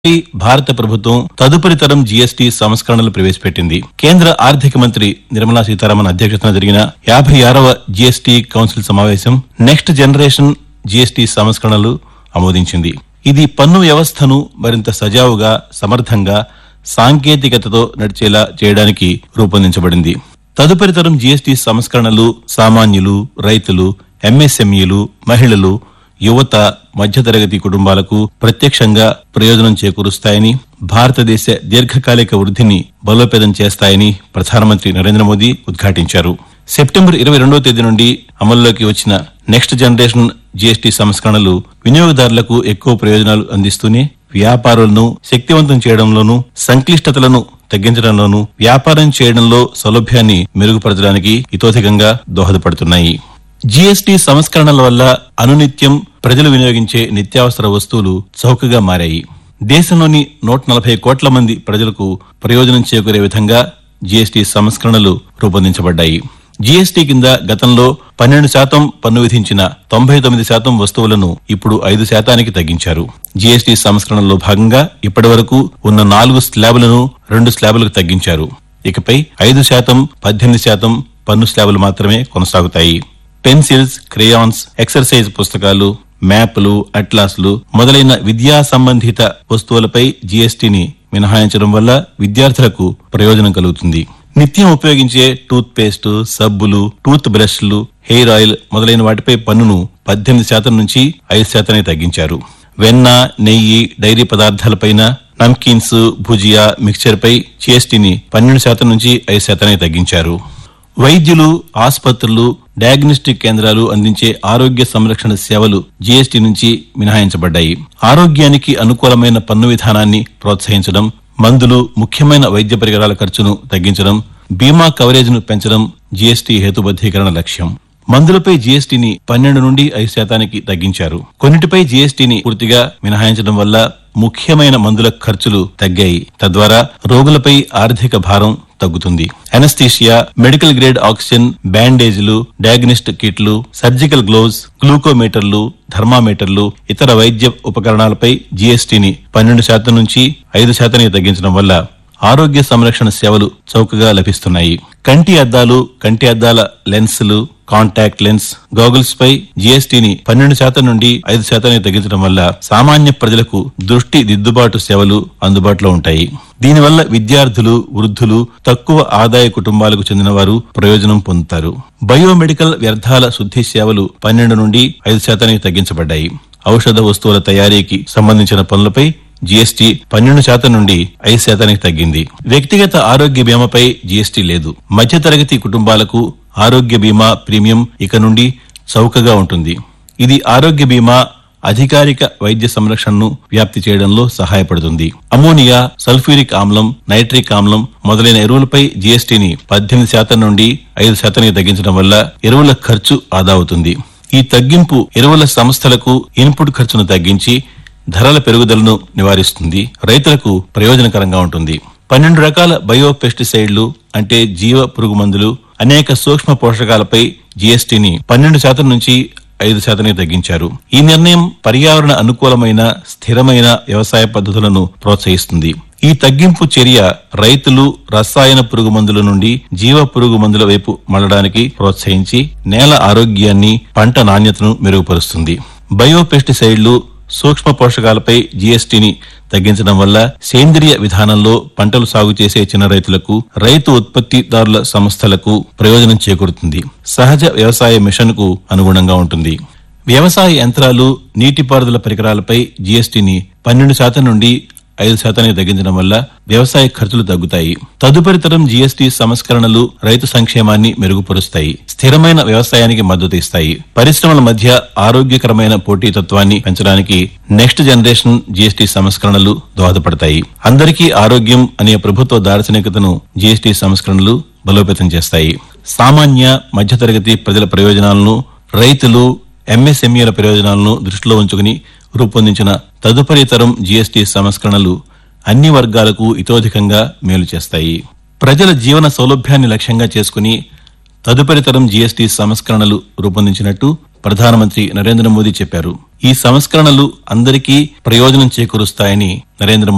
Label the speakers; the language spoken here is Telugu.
Speaker 1: భారత ప్రభుత్వం తదుపరి తరం జీఎస్టీ సంస్కరణలు ప్రవేశపెట్టింది. కేంద్ర ఆర్థిక మంత్రి నిర్మలా సీతారామన్ అధ్యక్షతన జరిగిన 56వ జీఎస్టీ కౌన్సిల్ సమావేశం నెక్స్ట్ జనరేషన్ జీఎస్టీ సంస్కరణలు ఆమోదించింది. ఇది పన్ను వ్యవస్థను మరింత సజావుగా, సమర్థంగా, సాంకేతికతతో నడిచేలా చేయడానికి రూపొందించబడింది. తదుపరి తరం జీఎస్టీ సంస్కరణలు సామాన్యులు, రైతులు, ఎంఎస్ఎంఈలు, మహిళలు, యువత, మధ్యతరగతి కుటుంబాలకు ప్రత్యక్షంగా ప్రయోజనం చేకూరుస్తాయని, భారతదేశ దీర్ఘకాలిక వృద్ధిని బలోపేతం చేస్తాయని ప్రధానమంత్రి నరేంద్ర మోదీ ఉద్ఘాటించారు. సెప్టెంబర్ 22వ తేదీ నుండి అమల్లోకి వచ్చిన నెక్స్ట్ జనరేషన్ జీఎస్టీ సంస్కరణలు వినియోగదారులకు ఎక్కువ ప్రయోజనాలు అందిస్తూనే వ్యాపారులను శక్తివంతం చేయడంలోనూ, సంక్లిష్టతలను తగ్గించడంలోనూ, వ్యాపారం చేయడంలో సౌలభ్యాన్ని మెరుగుపరచడానికి ఇతోధికంగా దోహదపడుతున్నాయి. జీఎస్టీ సంస్కరణల వల్ల అనునిత్యం ప్రజలు వినియోగించే నిత్యావసర వస్తువులు చౌకగా మారాయి. దేశంలోని 140 కోట్ల మంది ప్రజలకు ప్రయోజనం చేకూరే విధంగా జీఎస్టీ సంస్కరణలు రూపొందించబడ్డాయి. జీఎస్టీ కింద గతంలో 12% పన్ను విధించిన 99% వస్తువులను ఇప్పుడు 5% తగ్గించారు. జీఎస్టీ సంస్కరణలో భాగంగా ఇప్పటి వరకు ఉన్న 4 స్లాబులను 2 స్లాబులకు తగ్గించారు. ఇకపై 5%, 18% పన్ను స్లాబులు మాత్రమే కొనసాగుతాయి. పెన్సిల్స్, క్రేయాన్స్, ఎక్సర్సైజ్ పుస్తకాలు, మ్యాప్లు, అట్లాస్లు మొదలైన విద్యా సంబంధిత వస్తువులపై జీఎస్టీని మినహాయించడం వల్ల విద్యార్థులకు ప్రయోజనం కలుగుతుంది. నిత్యం ఉపయోగించే టూత్ పేస్ట్, సబ్బులు, టూత్ బ్రష్లు, హెయిర్ ఆయిల్ మొదలైన వాటిపై పన్నును 18% నుంచి 5% తగ్గించారు. వెన్న, నెయ్యి, డైరీ పదార్థాలపైన, నమ్కీన్స్, భుజియా, మిక్చర్ పై జీఎస్టీని 12% నుంచి 5% తగ్గించారు. వైద్యులు, ఆసుపత్రులు, డయాగ్నోస్టిక్ కేంద్రాలు అందించే ఆరోగ్య సంరక్షణ సేవలు జీఎస్టీ నుంచి మినహాయించబడ్డాయి. ఆరోగ్యానికి అనుకూలమైన పన్ను విధానాన్ని ప్రోత్సహించడం, మందులు, ముఖ్యమైన వైద్య పరికరాల ఖర్చును తగ్గించడం, బీమా కవరేజ్ను పెంచడం జీఎస్టీ హేతుబద్దీకరణ లక్ష్యం. మందులపై జీఎస్టీని 12 నుండి 5% తగ్గించారు. కొన్నిటిపై జీఎస్టీని పూర్తిగా మినహాయించడం వల్ల ముఖ్యమైన మందుల ఖర్చులు తగ్గాయి. తద్వారా రోగులపై ఆర్థిక భారం తగ్గుతుంది. Anaesthesia, medical grade oxygen, బ్యాండేజీలు, diagnostic కిట్లు, సర్జికల్ గ్లోవ్స్, గ్లూకోమీటర్లు, థర్మామీటర్లు, ఇతర వైద్య ఉపకరణాలపై జీఎస్టీని 12% నుంచి 5% తగ్గించడం వల్ల ఆరోగ్య సంరక్షణ సేవలు చౌకగా లభిస్తున్నాయి. కంటి అద్దాలు, కంటి అద్దాల లెన్సులు, కాంటాక్ట్ లెన్స్, గాగుల్స్ పై జీఎస్టీని 12% నుండి 5% తగ్గించడం వల్ల సామాన్య ప్రజలకు దృష్టి దిద్దుబాటు సేవలు అందుబాటులో ఉంటాయి. దీనివల్ల విద్యార్థులు, వృద్ధులు, తక్కువ ఆదాయ కుటుంబాలకు చెందిన వారు ప్రయోజనం పొందుతారు. బయోమెడికల్ వ్యర్థాల శుద్ధి సేవలు 12 నుండి 5% తగ్గించబడ్డాయి. ఔషధ వస్తువుల తయారీకి సంబంధించిన పనులపై జీఎస్టీ 12% నుండి 5% తగ్గింది. వ్యక్తిగత ఆరోగ్య బీమాపై జీఎస్టీ లేదు. మధ్యతరగతి కుటుంబాలకు ఆరోగ్య బీమా ప్రీమియం ఇక నుండి చౌకగా ఉంటుంది. ఇది ఆరోగ్య బీమా అధికారిక వైద్య సంరక్షణను వ్యాప్తి చేయడంలో సహాయపడుతుంది. అమోనియా, సల్ఫ్యూరిక్ ఆమ్లం, నైట్రిక్ ఆమ్లం మొదలైన ఎరువులపై జీఎస్టీని 18% నుండి 5% తగ్గించడం వల్ల ఎరువుల ఖర్చు ఆదా అవుతుంది. ఈ తగ్గింపు ఎరువుల సంస్థలకు ఇన్పుట్ ఖర్చును తగ్గించి ధరల పెరుగుదలను నివారిస్తుంది. రైతులకు ప్రయోజనకరంగా ఉంటుంది. 12 రకాల బయో పెస్టిసైడ్లు అంటే జీవ పురుగు మందులు, అనేక సూక్ష్మ పోషకాలపై జీఎస్టీని 12% నుంచి 5% తగ్గించారు. ఈ నిర్ణయం పర్యావరణ అనుకూలమైన, స్థిరమైన వ్యవసాయ పద్ధతులను ప్రోత్సహిస్తుంది. ఈ తగ్గింపు చర్య రైతులు రసాయన పురుగు మందుల నుండి జీవ పురుగు మందుల వైపు మళ్లడానికి ప్రోత్సహించి నేల ఆరోగ్యాన్ని, పంట నాణ్యతను మెరుగుపరుస్తుంది. బయో పెస్టిసైడ్లు, సూక్ష్మ పోషకాలపై జీఎస్టీని తగ్గించడం వల్ల సేంద్రియ విధానంలో పంటలు సాగు చేసే చిన్న రైతులకు, రైతు ఉత్పత్తిదారుల సంస్థలకు ప్రయోజనం చేకూరుతుంది. సహజ వ్యవసాయ మిషన్ కు అనుగుణంగా ఉంటుంది. వ్యవసాయ యంత్రాలు, నీటిపారుదల పరికరాలపై జీఎస్టీని 12% నుండి 5% తగ్గించడం వల్ల వ్యవసాయ ఖర్చులు తగ్గుతాయి. తదుపరి తరం జీఎస్టీ సంస్కరణలు రైతు సంక్షేమాన్ని మెరుగుపరుస్తాయి. స్థిరమైన వ్యవసాయానికి మద్దతు ఇస్తాయి. పరిశ్రమల మధ్య ఆరోగ్యకరమైన పోటీతత్వాన్ని పెంచడానికి నెక్స్ట్ జనరేషన్ జీఎస్టీ సంస్కరణలు దోహదపడతాయి. అందరికీ ఆరోగ్యం అనే ప్రభుత్వ దార్శనికతను జీఎస్టీ సంస్కరణలు బలోపేతం చేస్తాయి. సామాన్య, మధ్యతరగతి ప్రజల ప్రయోజనాలను, రైతులు, ఎంఎస్ఎంఈల ప్రయోజనాలను దృష్టిలో ఉంచుకుని రూపొందించిన తదుపరి తరం జీఎస్టీ సంస్కరణలు అన్ని వర్గాలకు ఇతోధికంగా మేలు చేస్తాయి. ప్రజల జీవన సౌలభ్యాన్ని లక్ష్యంగా చేసుకుని తదుపరి తరం జీఎస్టీ సంస్కరణలు రూపొందించినట్టు ప్రధానమంత్రి నరేంద్ర మోదీ చెప్పారు. ఈ సంస్కరణలు అందరికీ ప్రయోజనం చేకూరుస్తాయని నరేంద్ర